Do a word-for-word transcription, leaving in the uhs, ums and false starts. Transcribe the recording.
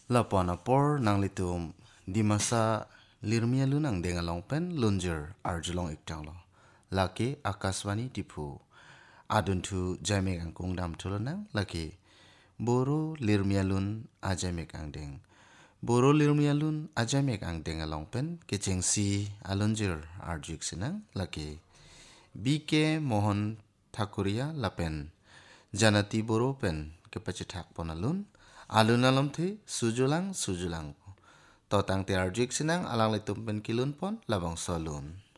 Lapona por nang litum di masa lirmia lunang dengalong pen lunjer arjulong iktang lo. Laki akaswani tipu. Adun tu jamek ang kung dam tulunang laki. Boro lirmia lun ajamek ang deng. Boro lirmia lun ajamek ang dengalong pen keceng si alunjer arjuk sinang laki. Bike mohon Thakuria lapen. Janati boro pen kepacitak ponalun. Alun alam te sujulang sujulang. Totang te arjuk sinang alang litum pen kilun pon labang solun.